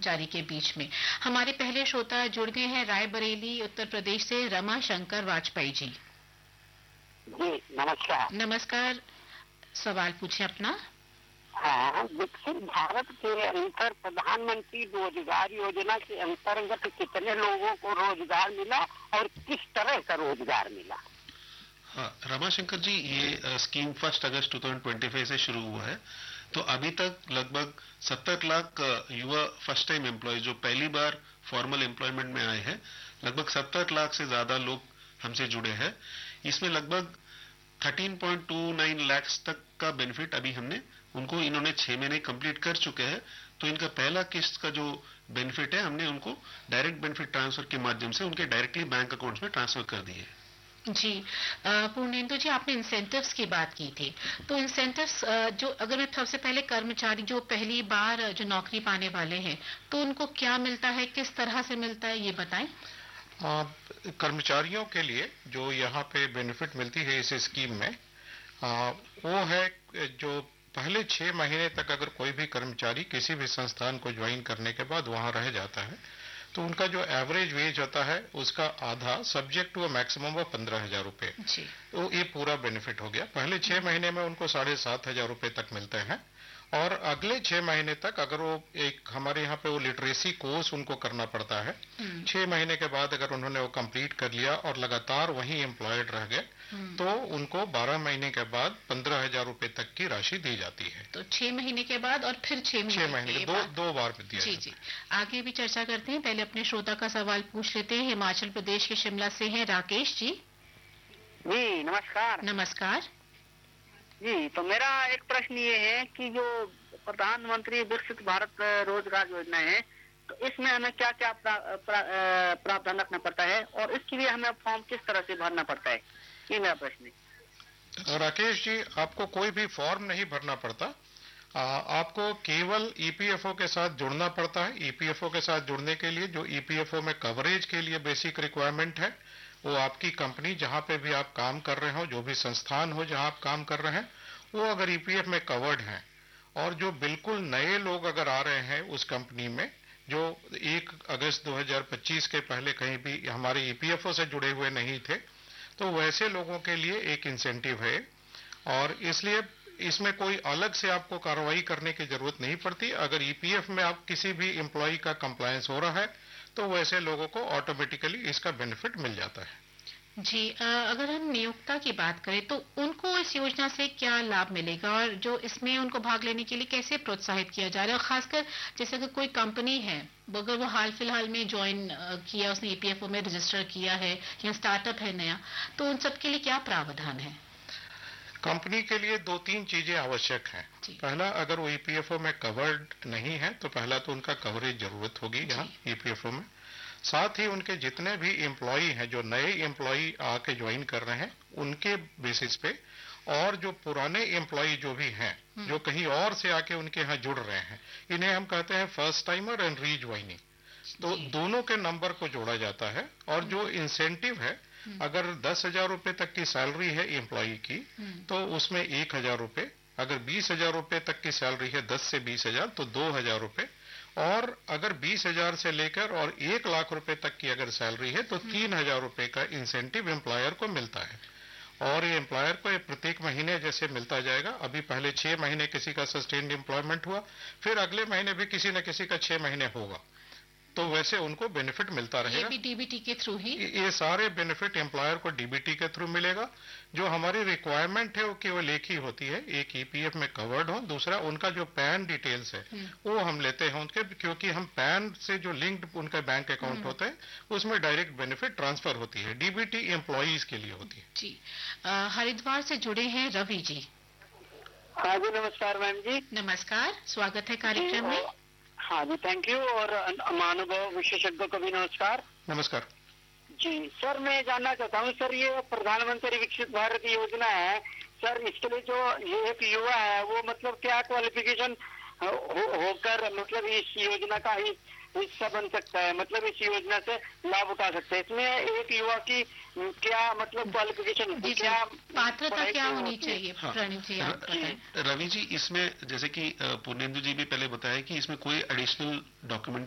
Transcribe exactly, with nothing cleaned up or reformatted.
जानकारी के बीच में। हमारे पहले श्रोता जुड़ गए हैं रायबरेली उत्तर प्रदेश से, रमाशंकर वाजपेयी जी। जी नमस्कार। नमस्कार, सवाल पूछे अपना। हाँ, विकसित भारत के अंतर प्रधानमंत्री रोजगार योजना के अंतर्गत कितने लोगों को रोजगार मिला और किस तरह का रोजगार मिला? हाँ रमाशंकर जी, ये स्कीम फर्स्ट अगस्त दो हज़ार पच्चीस से शुरू हुआ है। तो अभी तक लगभग सत्तर लाख युवा फर्स्ट टाइम एम्प्लॉय जो पहली बार फॉर्मल एम्प्लॉयमेंट में आए हैं, लगभग सत्तर लाख से ज्यादा लोग हमसे जुड़े हैं। इसमें लगभग तेरह पॉइंट दो नौ लाख तक का बेनिफिट अभी हमने उनको, इन्होंने छह महीने कंप्लीट कर चुके हैं। तो इनका पहला किस्त का जो बेनिफिट है हमने उनको डायरेक्ट बेनिफिट ट्रांसफर के माध्यम से उनके डायरेक्टली बैंक अकाउंट्स में ट्रांसफर कर दिए। जी पूर्णेंदु जी, आपने इंसेंटिव्स की बात की थी, तो इंसेंटिव्स जो, अगर मैं सबसे पहले कर्मचारी जो पहली बार जो नौकरी पाने वाले हैं तो उनको क्या मिलता है, किस तरह से मिलता है, ये बताएं। आ, कर्मचारियों के लिए जो यहाँ पे बेनिफिट मिलती है इस स्कीम में, आ, वो है जो पहले छह महीने तक अगर कोई भी कर्मचारी किसी भी संस्थान को ज्वाइन करने के बाद वहां रह जाता है तो उनका जो एवरेज वेज होता है उसका आधा सब्जेक्ट टू मैक्सिमम ऑफ पंद्रह हजार रुपए, तो ये पूरा बेनिफिट हो गया। पहले छह महीने में उनको साढ़े सात हजार रुपए तक मिलते हैं और अगले छह महीने तक अगर वो एक हमारे यहाँ पे वो लिटरेसी कोर्स उनको करना पड़ता है, छह महीने के बाद अगर उन्होंने वो कंप्लीट कर लिया और लगातार वहीं एम्प्लॉयड रह गए तो उनको बारह महीने के बाद पंद्रह हजार रुपए तक की राशि दी जाती है। तो छह महीने के बाद और फिर छह महीने, छह महीने दो दो बार में दिया। जी जी, आगे भी चर्चा करते हैं, पहले अपने श्रोता का सवाल पूछ लेते हैं। हिमाचल प्रदेश के शिमला से हैं राकेश जी। जी नमस्कार। नमस्कार जी, तो मेरा एक प्रश्न ये है कि जो प्रधानमंत्री विकसित भारत रोजगार योजना है तो इसमें हमें क्या क्या प्रावधान रखना पड़ता है और इसके लिए हमें फॉर्म किस तरह से भरना पड़ता है, ये मेरा प्रश्न है। राकेश जी, आपको कोई भी फॉर्म नहीं भरना पड़ता, आ, आपको केवल ईपीएफओ के साथ जुड़ना पड़ता है। ईपीएफओ के साथ जुड़ने के लिए जो ईपीएफओ में कवरेज के लिए बेसिक रिक्वायरमेंट है वो आपकी कंपनी जहां पे भी आप काम कर रहे हो, जो भी संस्थान हो जहां आप काम कर रहे हैं, वो अगर ईपीएफ में कवर्ड है और जो बिल्कुल नए लोग अगर आ रहे हैं उस कंपनी में जो एक अगस्त दो हज़ार पच्चीस के पहले कहीं भी हमारे ईपीएफओ से जुड़े हुए नहीं थे, तो वैसे लोगों के लिए एक इंसेंटिव है और इसलिए इसमें कोई अलग से आपको कार्रवाई करने की जरूरत नहीं पड़ती। अगर ईपीएफ में आप किसी भी एम्प्लॉय का कंप्लायंस हो रहा है तो वैसे लोगों को ऑटोमेटिकली इसका बेनिफिट मिल जाता है। जी, अगर हम नियोक्ता की बात करें तो उनको इस योजना से क्या लाभ मिलेगा और जो इसमें उनको भाग लेने के लिए कैसे प्रोत्साहित किया जा रहा है, और खासकर जैसे अगर कोई कंपनी है अगर वो हाल फिलहाल में ज्वाइन किया, उसने ईपीएफओ में रजिस्टर किया है या स्टार्टअप है नया, तो उन सब के लिए क्या प्रावधान है? कंपनी के लिए दो तीन चीजें आवश्यक हैं। पहला, अगर वो ईपीएफओ में कवर्ड नहीं है तो पहला तो उनका कवरेज जरूरत होगी यहाँ ईपीएफओ में। साथ ही उनके जितने भी एम्प्लॉई हैं, जो नए एम्प्लॉई आके ज्वाइन कर रहे हैं, उनके बेसिस पे और जो पुराने एम्प्लॉई जो भी हैं, जो कहीं और से आके उनके यहाँ जुड़ रहे हैं, इन्हें हम कहते हैं फर्स्ट टाइमर एंड रीज्वाइनिंग। तो दोनों के नंबर को जोड़ा जाता है और जो इंसेंटिव है, अगर दस हजार रुपए तक की सैलरी है एम्प्लॉई की तो उसमें एक हजार रुपए, अगर बीस हजार रुपए तक की सैलरी है दस से बीस हजार तो दो हजार रुपए, और अगर बीस हजार से लेकर और एक लाख रुपए तक की अगर सैलरी है तो तीन हजार रुपए का इंसेंटिव एम्प्लॉयर को मिलता है। और ये एम्प्लॉयर को प्रत्येक महीने जैसे मिलता जाएगा। अभी पहले छह महीने किसी का सस्टेन्ड एम्प्लॉयमेंट हुआ, फिर अगले महीने भी किसी न किसी का छह महीने होगा, तो वैसे उनको बेनिफिट मिलता रहेगा। ये भी डीबीटी के थ्रू ही, ये सारे बेनिफिट एम्प्लॉयर को डीबीटी के थ्रू मिलेगा। जो हमारी रिक्वायरमेंट है वो केवल एक ही होती है, एक ईपीएफ में कवर्ड हो, दूसरा उनका जो पैन डिटेल्स है वो हम लेते हैं उनके, क्योंकि हम पैन से जो लिंक्ड उनका बैंक अकाउंट होता है उसमें डायरेक्ट बेनिफिट ट्रांसफर होती है। डीबीटी एम्प्लॉइज के लिए होती है। जी, हरिद्वार से जुड़े हैं रवि जी। हाँ जी, नमस्कार मैम जी। नमस्कार, स्वागत है कार्यक्रम में। हाँ जी, थैंक यू। और महानुभव विशेषज्ञों को भी नमस्कार। नमस्कार जी सर, मैं जानना चाहता हूँ सर, ये प्रधानमंत्री विकसित भारत योजना है सर, इसके लिए जो ये एक युवा है वो मतलब क्या क्वालिफिकेशन हो, होकर मतलब इस योजना का ही हिस्सा बन सकता है, मतलब इस योजना से लाभ उठा सकते हैं? इसमें एक युवा की क्या मतलब क्वालिफिकेशन, क्या पात्रता क्या होनी चाहिए? हाँ, रवि जी, इसमें जैसे कि पूर्णेंदु जी भी पहले बताया कि इसमें कोई एडिशनल डॉक्यूमेंट